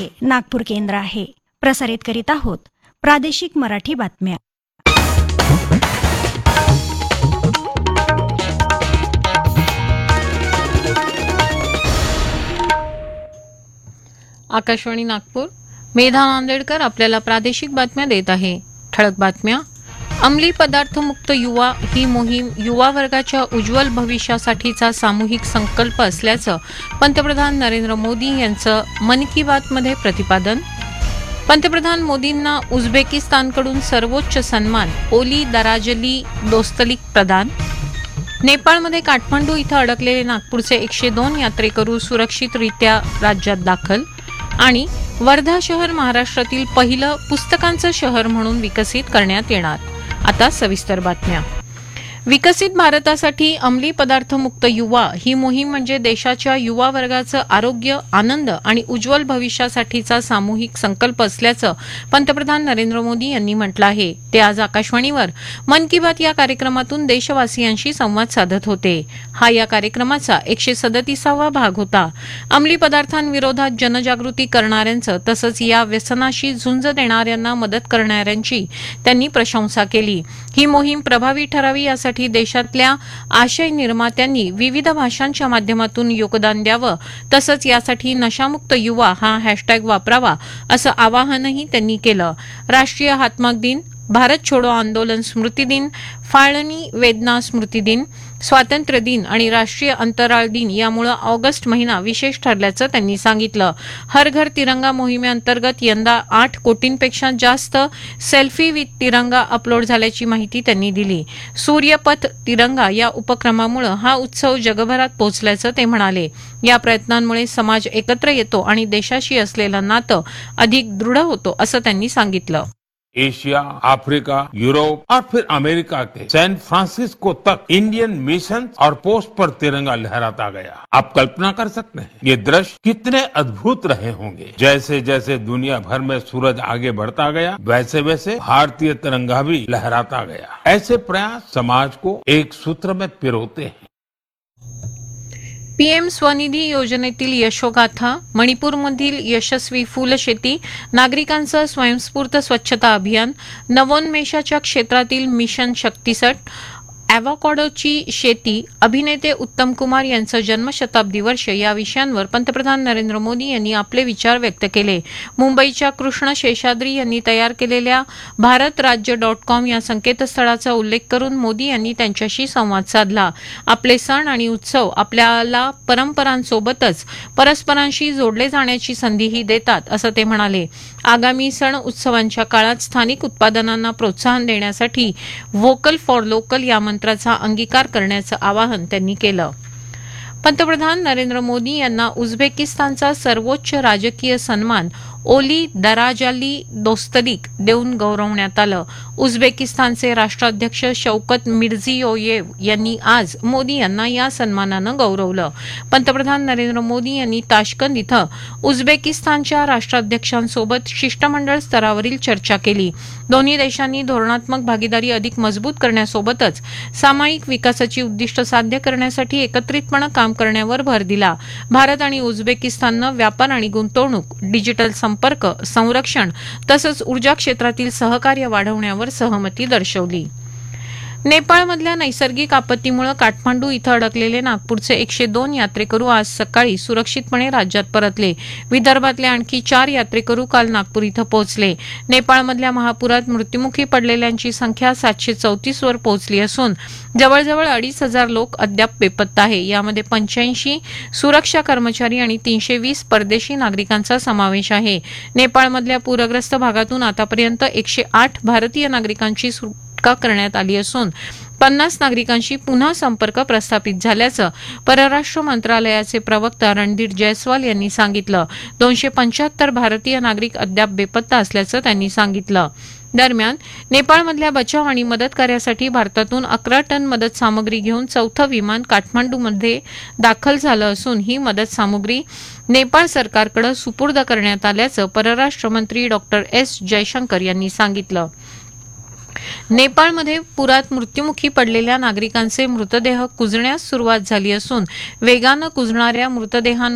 हे नागपूर केंद्र आहे. प्रसारित करीत आहोत प्रादेशिक मराठी बातम्या. आकाशवाणी नागपूर. मेधा नांदेडकर आपल्याला प्रादेशिक बातम्या देत आहे. ठळक बातम्या. अंमली पदार्थ मुक्त युवा ही मोहीम युवा वर्गाच्या उज्ज्वल भविष्यासाठीचा सामूहिक संकल्प असल्याचं पंतप्रधान नरेंद्र मोदी यांचं मन की बात मध्ये प्रतिपादन. पंतप्रधान मोदींना उझबेकिस्तानकडून सर्वोच्च सन्मान ओली दराजली दोस्तलिक प्रदान. नेपाळमध्ये काठमांडू इथं अडकलेले नागपूरचे 102 यात्रेकरू सुरक्षितरित्या राज्यात दाखल. आणि वर्धा शहर महाराष्ट्रातील पहिलं पुस्तकांचं शहर म्हणून विकसित करण्यात येणार. आता सविस्तर बातम्या. विकसित भारतासाठी अंमली पदार्थ मुक्त युवा ही मोहीम म्हणजे देशाच्या युवा वर्गाचं आरोग्य, आनंद आणि उज्ज्वल भविष्यासाठीचा सामूहिक संकल्प असल्याचं पंतप्रधान नरेंद्र मोदी यांनी म्हटलं आहे. ते आज आकाशवाणीवर मन की बात या कार्यक्रमातून देशवासियांशी संवाद साधत होते. हा या कार्यक्रमाचा 137वा भाग होता. अंमली पदार्थांविरोधात जनजागृती करणाऱ्यांचं तसंच या व्यसनाशी झुंज देणाऱ्यांना मदत करणाऱ्यांची त्यांनी प्रशंसा केली. ही मोहीम प्रभावी ठरावी यासाठी देशातल्या आशय निर्मात्यांनी विविध भाषांच्या माध्यमातून योगदान द्यावं तसंच यासाठी नशामुक्त युवा हा हॅशटॅग वापरावा असं आवाहनही त्यांनी केलं. राष्ट्रीय हातमाग दिन, भारत छोडो आंदोलन स्मृती दिन, फाळणी वेदना स्मृती दिन, स्वातंत्र्य दिन आणि राष्ट्रीय अंतराळ दिन यामुळे ऑगस्ट महिना विशेष ठरल्याचं त्यांनी सांगितलं. हर घर तिरंगा मोहिमेअंतर्गत यंदा 8 कोटींपेक्षा जास्त सेल्फी विथ तिरंगा अपलोड झाल्याची माहिती त्यांनी दिली. सूर्यपथ तिरंगा या उपक्रमामुळे हा उत्सव जगभरात पोहोचल्याचं ते म्हणाले. या प्रयत्नांमुळे समाज एकत्र येतो आणि देशाशी असलेलं नातं अधिक दृढ होतो असं त्यांनी सांगितलं. एशिया, अफ्रीका, यूरोप और फिर अमेरिका के सैन फ्रांसिस्को तक इंडियन मिशन और पोस्ट पर तिरंगा लहराता गया. आप कल्पना कर सकते हैं ये दृश्य कितने अद्भुत रहे होंगे. जैसे जैसे दुनिया भर में सूरज आगे बढ़ता गया वैसे वैसे भारतीय तिरंगा भी लहराता गया. ऐसे प्रयास समाज को एक सूत्र में पिरोते हैं. पीएम स्वनिधी योजनेतील यशोगाथा, मणिपूरमधील यशस्वी फुलशेती, नागरिकांचं स्वयंस्फूर्त स्वच्छता अभियान, नवोन्मेषाच्या क्षेत्रातील मिशन शक्तिसट, अॅव्होकाडोची शेती, अभिनेते उत्तम कुमार यांचं जन्मशताब्दी वर्ष या विषयांवर पंतप्रधान नरेंद्र मोदी यांनी आपले विचार व्यक्त केले. मुंबईच्या कृष्ण शेषाद्री यांनी तयार केलेल्या भारतराज्य.com या संकेतस्थळाचा उल्लेख करून मोदी यांनी त्यांच्याशी संवाद साधला. आपले सण आणि उत्सव आपल्याला परंपरांसोबतच परस्परांशी जोडले जाण्याची संधीही देतात असं ते म्हणाले. आगामी सण उत्सवांच्या काळात स्थानिक उत्पादनांना प्रोत्साहन देण्यासाठी व्होकल फॉर लोकल या मंत्राचा अंगीकार करण्याचं आवाहन त्यांनी केलं. पंतप्रधान नरेंद्र मोदी यांना उझबेकिस्तानचा सर्वोच्च राजकीय सन्मान ओली दराजाली दोस्तलिक देऊन गौरवण्यात आलं. उझबेकिस्तानचे राष्ट्राध्यक्ष शौकत मिर्झियोयेव यांनी आज मोदी यांना या सन्मानानं गौरवलं. पंतप्रधान नरेंद्र मोदी यांनी ताशकंद इथं उझबेकिस्तानच्या राष्ट्राध्यक्षांसोबत शिष्टमंडळ स्तरावरील चर्चा केली. दोन्ही देशांनी धोरणात्मक भागीदारी अधिक मजबूत करण्यासोबतच सामायिक विकासाची उद्दिष्ट साध्य करण्यासाठी एकत्रितपणे काम करण्यावर भर दिला. भारत आणि उझबेकिस्ताननं व्यापार आणि गुंतवणूक, डिजिटल संपर्क, संरक्षण तसंच ऊर्जा क्षेत्रातील सहकार्य वाढवण्यावर सहमती दर्शवली. नेपाळमधल्या नैसर्गिक आपत्तीमुळे काठमांडू इथं अडकलेले नागपूरचे 102 यात्रेकरू आज सकाळी सुरक्षितपणे राज्यात परतले. विदर्भातले आणखी 4 यात्रेकरू काल नागपूर इथं पोहोचले. नेपाळमधल्या महापुरात मृत्युमुखी पडलेल्यांची संख्या 734 वर पोहोचली असून जवळजवळ 2,500 लोक अद्याप बेपत्ता आहे. यामध्ये 85 सुरक्षा कर्मचारी आणि 320 परदेशी नागरिकांचा समावेश आहे. नेपाळमधल्या पूरग्रस्त भागातून आतापर्यंत 108 भारतीय नागरिकांची करण्यात आली असून 50 नागरिकांशी पुन्हा संपर्क प्रस्थापित झाल्याचं परराष्ट्र मंत्रालयाचे प्रवक्ता रणधीर जयस्वाल यांनी सांगितलं. 275 भारतीय नागरिक अद्याप बेपत्ता असल्याचं त्यांनी सांगितलं. दरम्यान नेपाळमधल्या बचाव आणि मदत कार्यासाठी भारतातून 11 टन मदत सामग्री घेऊन 4थं विमान काठमांडूमध्ये दाखल झालं असून ही मदत सामग्री नेपाळ सरकारकडे सुपूर्द करण्यात आल्याचं परराष्ट्र मंत्री डॉक्टर एस जयशंकर यांनी सांगितलं. नेपाळमध्ये पुरात मृत्युमुखी पडलेल्या नागरिकांचे मृतदेह कुजण्यास सुरुवात झाली असून वेगानं कुजणाऱ्या मृतदेहांवर